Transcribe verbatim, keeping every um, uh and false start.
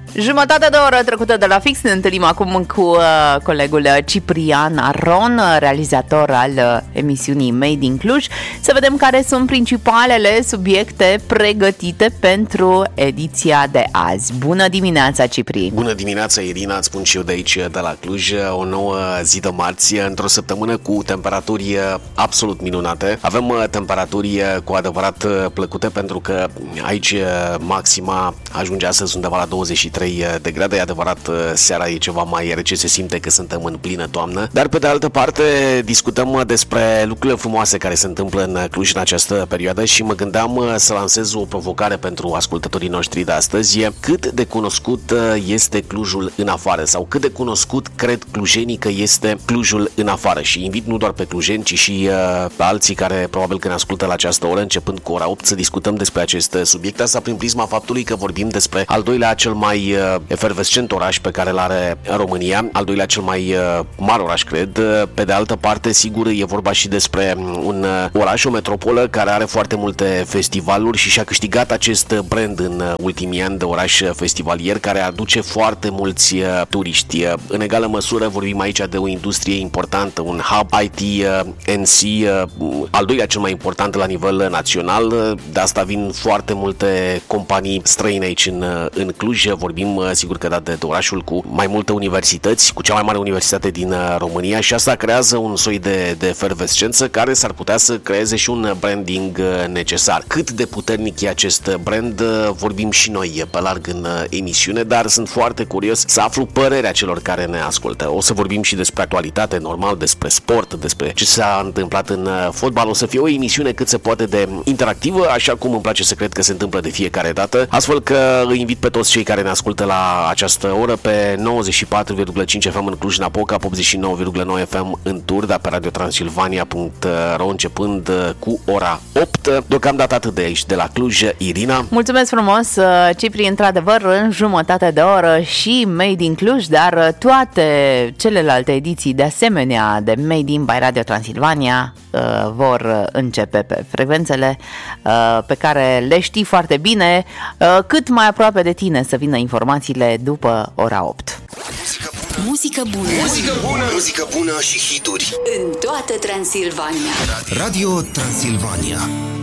Jumătate de oră trecută de la fix, ne întâlnim acum cu uh, colegul Ciprian Aron, realizator al uh, emisiunii Made in Cluj, să vedem care sunt principalele subiecte pregătite pentru ediția de azi. Bună dimineața, Cipri! Bună dimineața, Irina, îți spun și eu de aici, de la Cluj, o nouă zi de marți, într-o săptămână cu temperaturi absolut minunate. Avem temperaturi cu adevărat plăcute, pentru că aici maxima ajunge astăzi undeva la douăzeci și trei de grade. E adevărat, seara e ceva mai rece, se simte că suntem în plină toamnă, dar pe de altă parte discutăm despre lucrurile frumoase care se întâmplă în Cluj în această perioadă și mă gândeam să lansez o provocare pentru ascultătorii noștri de astăzi. Cât de cunoscut este Clujul în afară, sau cât de cunoscut cred clujenii că este Clujul în afară? Și invit nu doar pe clujeni, ci și pe alții care probabil că ne ascultă la această oră, începând cu ora opt, să discutăm despre acest subiect. Asta prin prisma faptului că vorbim despre al doilea cel mai efervescent oraș pe care îl are România, al doilea cel mai mare oraș, cred. Pe de altă parte, sigur, e vorba și despre un oraș, o metropolă care are foarte multe festivaluri și și-a câștigat acest brand în ultimii ani de oraș festivalier, care aduce foarte mulți turiști. În egală măsură vorbim aici de o industrie importantă, un hub I T N C, al doilea cel mai important la nivel național. De asta vin foarte multe companii străine aici în, în Cluj. Vorbim, sigur că dat de, de orașul cu mai multe universități, cu cea mai mare universitate din România, și asta creează un soi de, de efervescență care s-ar putea să creeze și un branding necesar. Cât de puternic e acest brand, vorbim și noi pe larg în emisiune, dar sunt foarte curios să aflu părerea celor care ne ascultă. O să vorbim și despre actualitate, normal, despre sport, despre ce s-a întâmplat în fotbal. O să fie o emisiune cât se poate de interactivă, așa cum îmi place să cred că se întâmplă de fiecare dată, astfel că îi invit pe toți cei care ne ascultă la această oră pe nouăzeci și patru virgulă cinci F M în Cluj-Napoca, pe optzeci și nouă virgulă nouă F M în Turda, pe radio transilvania punct ro, începând cu ora opt. Deocamdată atât de aici, de la Cluj, Irina. Mulțumesc frumos, Cipri, într-adevăr, în jumătate de oră și Made in Cluj, dar toate celelalte ediții de asemenea de Made in by Radio Transilvania uh, vor începe pe frecvențele uh, pe care le știi foarte bine, uh, cât mai aproape de tine să vină informațiile după ora opt. Muzică bună. Muzică bună. Muzică bună și hituri în toată Transilvania. Radio Transilvania.